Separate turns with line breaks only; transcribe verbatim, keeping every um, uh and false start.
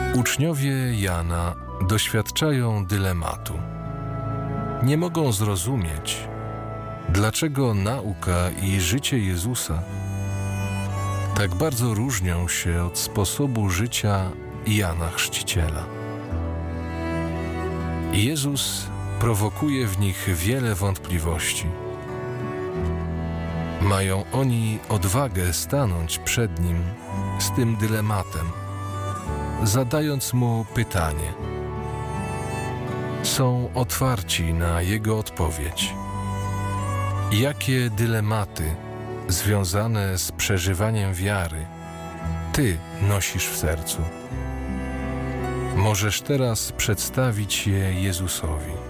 Uczniowie Jana doświadczają dylematu. Nie mogą zrozumieć, dlaczego nauka i życie Jezusa tak bardzo różnią się od sposobu życia Jana Chrzciciela. Jezus prowokuje w nich wiele wątpliwości. Mają oni odwagę stanąć przed Nim z tym dylematem, zadając Mu pytanie. Są otwarci na Jego odpowiedź. Jakie dylematy związane z przeżywaniem wiary Ty nosisz w sercu? Możesz teraz przedstawić je Jezusowi.